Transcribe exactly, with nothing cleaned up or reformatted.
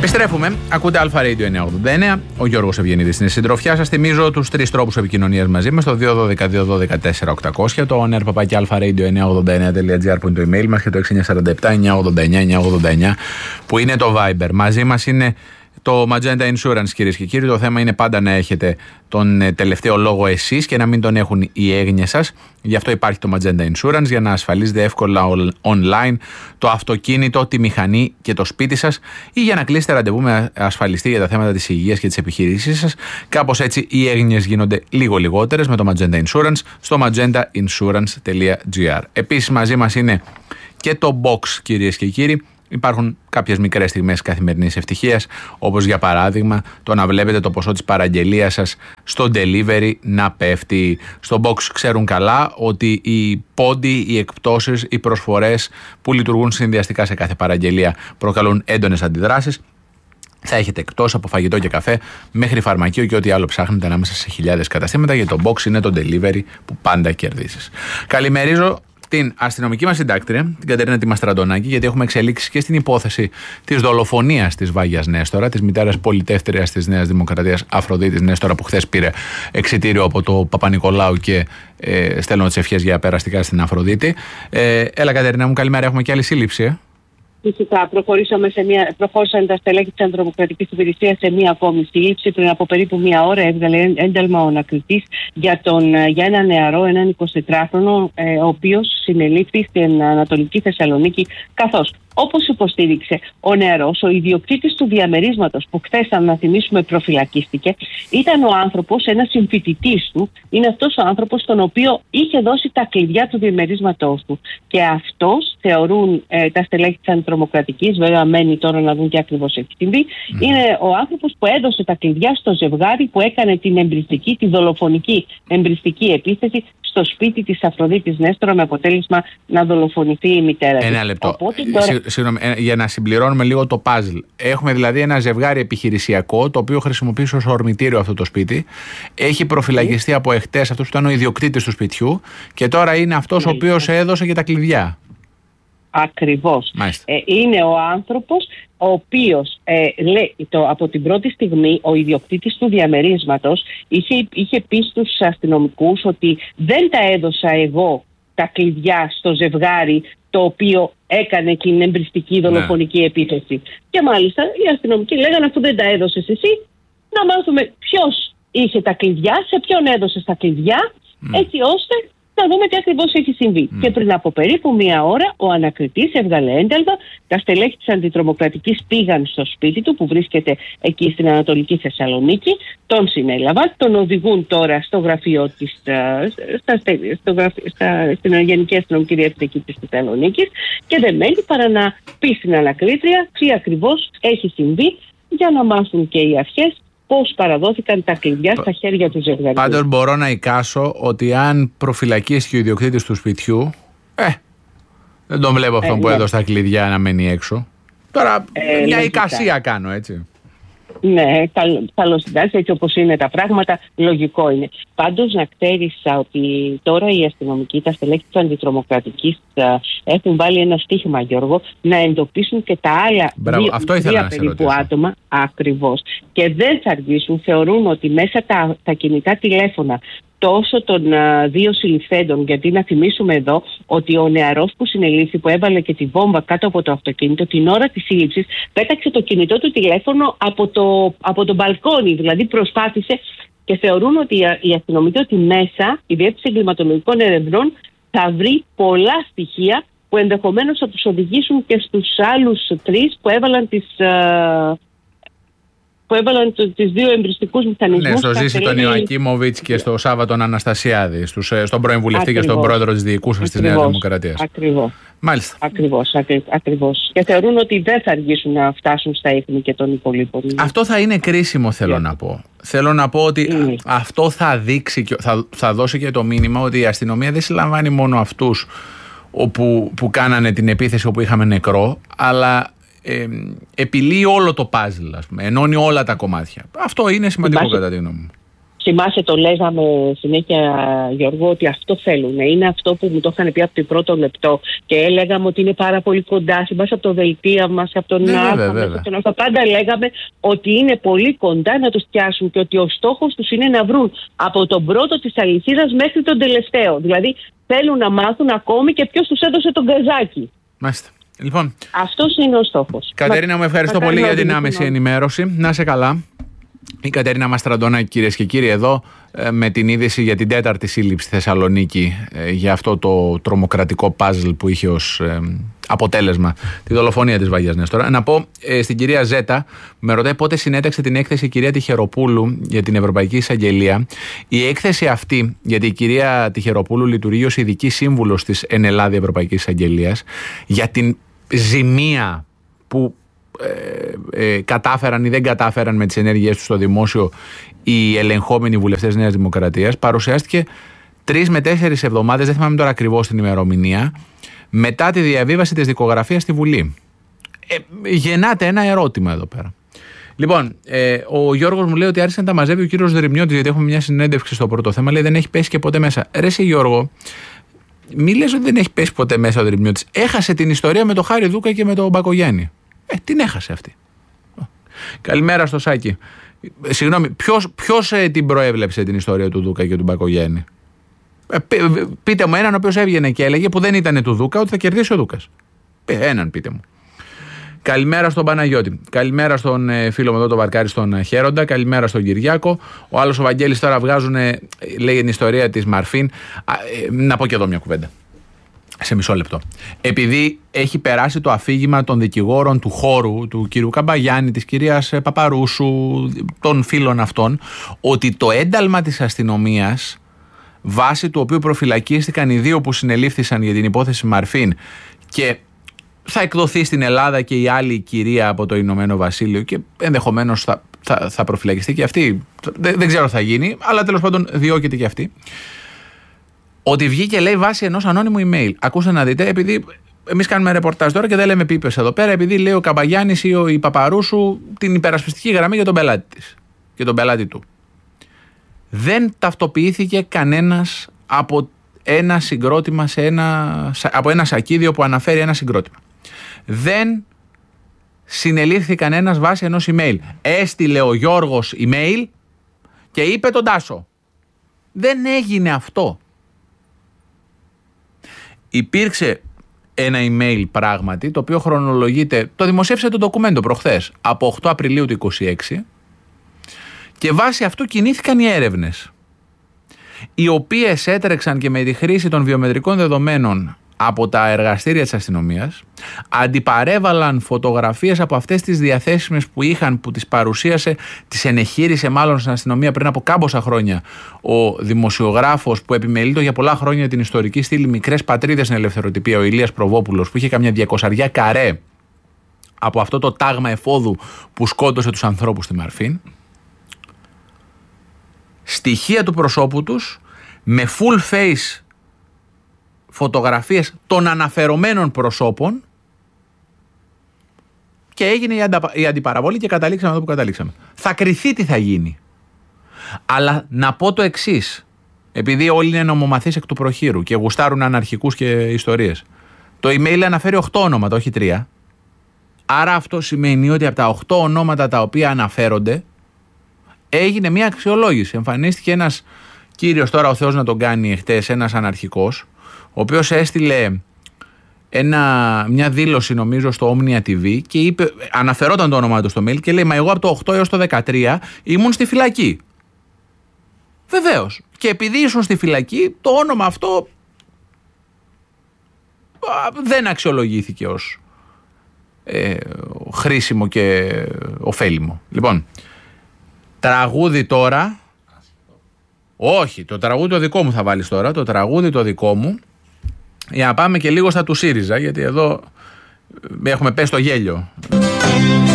Επιστρέφουμε. Ακούτε Αλφα Radio εννιακόσια ογδόντα εννέα. Ο Γιώργος Ευγενίδης στην συντροφιά σας. Θυμίζω τους τρεις τρόπους επικοινωνίας μαζί μας: το δύο ένα δύο δύο ένα δύο τέσσερα οκτακόσια, το on air παπάκι alpharadio εννιακόσια ογδόντα εννέα τελεία τζι άρ που είναι το email μας και το έξι εννιά τέσσερα επτά εννιακόσια ογδόντα εννέα εννιακόσια ογδόντα εννέα που είναι το Viber. Μαζί μας είναι το Magenta Insurance, κυρίες και κύριοι. Το θέμα είναι πάντα να έχετε τον τελευταίο λόγο εσείς και να μην τον έχουν οι έγνοιες σας. Γι' αυτό υπάρχει το Magenta Insurance, για να ασφαλίζετε εύκολα online το αυτοκίνητο, τη μηχανή και το σπίτι σας, ή για να κλείσετε ραντεβού με ασφαλιστή για τα θέματα της υγείας και της επιχείρησής σας. Κάπως έτσι οι έγνοιες γίνονται λίγο λιγότερες με το Magenta Insurance στο magenta insurance τελεία τζι άρ. Επίσης μαζί μας είναι και το Box, κυρίες και κύριοι. Υπάρχουν κάποιες μικρές στιγμές καθημερινής ευτυχίας, όπως για παράδειγμα το να βλέπετε το ποσό της παραγγελίας σας στο delivery να πέφτει. Στο Box ξέρουν καλά ότι οι πόντοι, οι εκπτώσεις, οι προσφορές που λειτουργούν συνδυαστικά σε κάθε παραγγελία προκαλούν έντονες αντιδράσεις. Θα έχετε εκτός από φαγητό και καφέ μέχρι φαρμακείο και ό,τι άλλο ψάχνετε ανάμεσα σε χιλιάδες καταστήματα, γιατί το Box είναι το delivery που πάντα κερδίζεις. Καλημερίζω την αστυνομική μας συντάκτρια, την Κατερίνα τη Μαστραντονάκη, γιατί έχουμε εξελίξει και στην υπόθεση της δολοφονίας της Βάγιας Νέστορα, της μητέρας πολιτεύτριας της Νέας Δημοκρατίας Αφροδίτης Νέστορα, που χθες πήρε εξιτήριο από το Παπα-Νικολάου και ε, στέλνω τις ευχές για περαστικά στην Αφροδίτη. Ε, έλα, Κατερίνα μου, καλημέρα. Έχουμε και άλλη σύλληψη. Ε? Φυσικά, προχωρήσαμε σε μια, προχώρησαν τα στελέχη της Αντιτρομοκρατικής Υπηρεσίας σε μία ακόμη σύλληψη. Πριν από περίπου μία ώρα έβγαλε ένταλμα ο ανακριτής για, για ένα νεαρό, έναν εικοσιτετράχρονο, ε, ο οποίος συνελήφθη στην Ανατολική Θεσσαλονίκη, καθώς, όπως υποστήριξε ο νεαρός, ο ιδιοκτήτης του διαμερίσματος που χθες, να θυμίσουμε, προφυλακίστηκε, ήταν ο άνθρωπος, ένας συμφοιτητής του, είναι αυτός ο άνθρωπος τον οποίο είχε δώσει τα κλειδιά του διαμερίσματός του. Και αυτός, θεωρούν ε, τα στελέχη της Αντιτρομοκρατικής, βέβαια μένει τώρα να δουν τι ακριβώς έχει συμβεί, mm. είναι ο άνθρωπος που έδωσε τα κλειδιά στο ζευγάρι που έκανε την εμπριστική, τη δολοφονική εμπριστική επίθεση στο σπίτι της Αφροδίτης Νέστορα, με αποτέλεσμα να δολοφονηθεί η μητέρα της. Ένα λεπτό. Οπότε, τώρα... Συγγνώμη, για να συμπληρώνουμε λίγο το παζλ. Έχουμε δηλαδή ένα ζευγάρι επιχειρησιακό, το οποίο χρησιμοποιήσει ως ορμητήριο αυτό το σπίτι. Έχει προφυλακιστεί mm. από εχθές αυτός που ήταν ο ιδιοκτήτης του σπιτιού και τώρα είναι αυτός mm. ο οποίος έδωσε και τα κλειδιά. Ακριβώς. Ε, είναι ο άνθρωπος ο οποίος ε, λέει, το, από την πρώτη στιγμή ο ιδιοκτήτης του διαμερίσματος είχε, είχε πει στους αστυνομικούς ότι δεν τα έδωσα εγώ τα κλειδιά στο ζευγάρι το οποίο έκανε την εμπριστική δολοφονική ναι. επίθεση. Και μάλιστα οι αστυνομικοί λέγανε, αφού δεν τα έδωσες εσύ, να μάθουμε ποιος είχε τα κλειδιά, σε ποιον έδωσες τα κλειδιά, mm. έτσι ώστε να δούμε τι ακριβώς έχει συμβεί. Mm. Και πριν από περίπου μία ώρα ο ανακριτής έβγαλε ένταλμα. Τα στελέχη της Αντιτρομοκρατικής πήγαν στο σπίτι του που βρίσκεται εκεί στην Ανατολική Θεσσαλονίκη. Τον συνέλαβαν, τον οδηγούν τώρα στο γραφείο της, στα, στο γραφείο, στα, στην Γενική Αστυνομική Διεύθυνση εκεί της Θεσσαλονίκης, και δεν μένει παρά να πει στην ανακρίτρια τι ακριβώς έχει συμβεί, για να μάθουν και οι αρχές πώς παραδόθηκαν τα κλειδιά στα χέρια του ζευγαριού. Πάντως μπορώ να εικάσω ότι αν προφυλακίσει ο ιδιοκτήτης του σπιτιού, ε, δεν τον βλέπω αυτόν ε, που ναι. έδωσε τα κλειδιά να μένει έξω. Τώρα ε, μια εικασία κάνω, έτσι. Ναι, καλώς την έτσι όπως είναι τα πράγματα, λογικό είναι. Πάντως να ξέρεις ότι τώρα οι αστυνομικοί, τα στελέχη της Αντιτρομοκρατικής έχουν βάλει ένα στίχημα, Γιώργο, να εντοπίσουν και τα άλλα Μπράβο, δύο, αυτό ήθελα δύο να περίπου άτομα, ακριβώς. Και δεν θα αργήσουν, θεωρούν ότι μέσα τα, τα κινητά τηλέφωνα τόσο των α, δύο συλληφθέντων, γιατί να θυμίσουμε εδώ ότι ο νεαρός που συνελήφθη, που έβαλε και τη βόμβα κάτω από το αυτοκίνητο, την ώρα της σύλληψης πέταξε το κινητό του τηλέφωνο από το, από το μπαλκόνι, δηλαδή προσπάθησε, και θεωρούν ότι οι αστυνομικοί ότι μέσα η Διεύθυνση Εγκληματολογικών Ερευνών θα βρει πολλά στοιχεία που ενδεχομένως θα τους οδηγήσουν και στους άλλους τρεις που έβαλαν τις... Α, που έβαλαν τις δύο εμπριστικούς μηχανισμούς. Ναι, στο Ζήση τον Ιωακίμοβιτς και στο Σάββα τον Αναστασιάδη, στους, στον πρώην βουλευτή Ακριβώς. και στον πρόεδρο της διοικούσας της Νέας Δημοκρατίας. Ακριβώς. Μάλιστα. Ακριβώς, ακρι, ακριβώς. Και θεωρούν ότι δεν θα αργήσουν να φτάσουν στα ίχνη και των υπολείπων. Αυτό θα είναι κρίσιμο, θέλω yeah. να πω. Θέλω να πω ότι mm. αυτό θα δείξει, θα, θα δώσει και το μήνυμα ότι η αστυνομία δεν συλλαμβάνει μόνο αυτούς όπου, που κάνανε την επίθεση όπου είχαμε νεκρό, αλλά Ε, επιλύει όλο το παζλ, ας πούμε, ενώνει όλα τα κομμάτια. Αυτό είναι σημαντικό κατά τη γνώμη μου. Θυμάσαι, το λέγαμε συνέχεια, Γιώργο, ότι αυτό θέλουν. Είναι αυτό που μου το είχαν πει από το πρώτο λεπτό. Και έλεγαμε ότι είναι πάρα πολύ κοντά, μέσα από το δελτίο μας, από τον ναι, Άλφα, μέσα από τον Άλφα. Πάντα λέγαμε ότι είναι πολύ κοντά να τους πιάσουν και ότι ο στόχος τους είναι να βρουν από τον πρώτο της αλυσίδας μέχρι τον τελευταίο. Δηλαδή θέλουν να μάθουν ακόμη και ποιος τους έδωσε τον γκαζάκι. Μάλιστα. Λοιπόν, αυτός είναι ο στόχος. Κατερίνα, μου ευχαριστώ πολύ για την άμεση ενημέρωση. Να είσαι καλά. Η Κατερίνα Μαστραντονάκη, κυρίες και κύριοι, εδώ με την είδηση για την τέταρτη σύλληψη στη Θεσσαλονίκη για αυτό το τρομοκρατικό παζλ που είχε ως αποτέλεσμα τη δολοφονία της Βαγίας Νέστορα. Να πω στην κυρία Ζέτα, με ρωτάει πότε συνέταξε την έκθεση η κυρία Τιχεροπούλου για την Ευρωπαϊκή Εισαγγελία. Η έκθεση αυτή, γιατί η κυρία Τιχεροπούλου λειτουργεί ως ειδική σύμβουλος της εν Ελλάδα Ευρωπαϊκής Εισαγγελίας, για την ζημία που Ε, ε, κατάφεραν ή δεν κατάφεραν με τις ενέργειές τους στο δημόσιο οι ελεγχόμενοι βουλευτές Νέας Δημοκρατίας, παρουσιάστηκε τρεις με τέσσερις εβδομάδες, δεν θυμάμαι τώρα ακριβώς την ημερομηνία, μετά τη διαβίβαση της δικογραφίας στη Βουλή. Ε, γεννάται ένα ερώτημα εδώ πέρα. Λοιπόν, ε, ο Γιώργος μου λέει ότι άρχισε να τα μαζεύει ο κύριος Δρυμιώτης, γιατί έχουμε μια συνέντευξη στο πρώτο θέμα, λέει δεν έχει πέσει και ποτέ μέσα. Ρε εσύ Γιώργο, μη λες ότι δεν έχει πέσει ποτέ μέσα ο Δρυμιώτης. Έχασε την ιστορία με τον Χάρη Δούκα και με τον Μπακογιάννη. Ε, την έχασε αυτή. Καλημέρα στο Σάκη. Συγγνώμη, ποιος, ποιος ε, την προέβλεψε την ιστορία του Δούκα και του Μπακογιάννη? Ε, πείτε μου έναν ο οποίος έβγαινε και έλεγε, που δεν ήταν του Δούκα, ότι θα κερδίσει ο Δούκας. Ε, έναν πείτε μου. Καλημέρα στον Παναγιώτη. Καλημέρα στον ε, φίλο μου εδώ, τον Βαρκάρη, στον Χέροντα. Καλημέρα στον Κυριάκο. Ο άλλος ο Βαγγέλης τώρα βγάζουν, ε, λέει την ιστορία της Μαρφίν. Α, ε, να πω και εδώ μια κουβέντα. Σε μισό λεπτό. Επειδή έχει περάσει το αφήγημα των δικηγόρων του χώρου, του κυρίου Καμπαγιάννη, της κυρίας Παπαρούσου, των φίλων αυτών, ότι το ένταλμα της αστυνομίας, βάσει του οποίου προφυλακίστηκαν οι δύο που συνελήφθησαν για την υπόθεση Μαρφίν και θα εκδοθεί στην Ελλάδα και η άλλη κυρία από το Ηνωμένο Βασίλειο και ενδεχομένως θα, θα, θα προφυλακιστεί και αυτή. Δεν, δεν ξέρω τι θα γίνει, αλλά τέλος πάντων διώκεται και αυτή. Ότι βγήκε, λέει, βάσει ενός ανώνυμου email. Ακούστε να δείτε, επειδή εμείς κάνουμε ρεπορτάζ τώρα και δεν λέμε πίπες εδώ πέρα, επειδή λέει ο Καμπαγιάννης ή ο η Παπαρούσου την υπερασπιστική γραμμή για τον πελάτη της και τον πελάτη του. Δεν ταυτοποιήθηκε κανένας από ένα συγκρότημα σε ένα, από ένα σακίδιο που αναφέρει ένα συγκρότημα. Δεν συνελήφθη κανένας βάσει ενός email. Έστειλε ο Γιώργος email και είπε τον Τάσο. Δεν έγινε αυτό. Υπήρξε ένα email πράγματι, το οποίο χρονολογείται, το δημοσίευσε το ντοκουμέντο προχθές, από οκτώ Απριλίου του είκοσι έξι, και βάσει αυτού κινήθηκαν οι έρευνες, οι οποίες έτρεξαν και με τη χρήση των βιομετρικών δεδομένων από τα εργαστήρια της αστυνομίας, αντιπαρέβαλαν φωτογραφίες από αυτές τις διαθέσιμες που είχαν, που τις παρουσίασε, τις ενεχείρισε μάλλον στην αστυνομία πριν από κάμποσα χρόνια ο δημοσιογράφος που επιμελείτο για πολλά χρόνια την ιστορική στήλη Μικρές Πατρίδες στην Ελευθεροτυπία, ο Ηλίας Προβόπουλος, που είχε καμιά διακοσαριά καρέ από αυτό το τάγμα εφόδου που σκότωσε τους ανθρώπους στη Μαρφίν. Στοιχεία του προσώπου τους με full face φωτογραφίες των αναφερομένων προσώπων και έγινε η, αντα... η αντιπαραβολή και καταλήξαμε εδώ που καταλήξαμε. Θα κριθεί τι θα γίνει. Αλλά να πω το εξής, επειδή όλοι είναι νομομαθείς εκ του προχείρου και γουστάρουν αναρχικούς και ιστορίες. Το email αναφέρει οκτώ ονόματα, όχι τρία. Άρα αυτό σημαίνει ότι από τα οκτώ ονόματα τα οποία αναφέρονται έγινε μια αξιολόγηση. Εμφανίστηκε ένας κύριος, τώρα ο Θεός να τον κάνει, εχθές, ένας αναρχικός, ο οποίος έστειλε ένα, μια δήλωση νομίζω στο Omnia τι βι και είπε, αναφερόταν το όνομά του στο mail και λέει, μα εγώ από το οκτώ έως το δεκατρία ήμουν στη φυλακή. Βεβαίως. Και επειδή ήσουν στη φυλακή, το όνομα αυτό δεν αξιολογήθηκε ως ε, χρήσιμο και ωφέλιμο. Λοιπόν, τραγούδι τώρα. Όχι, το τραγούδι το δικό μου θα βάλεις τώρα, το τραγούδι το δικό μου, για να πάμε και λίγο στα του ΣΥΡΙΖΑ, γιατί εδώ έχουμε πέσει στο γέλιο.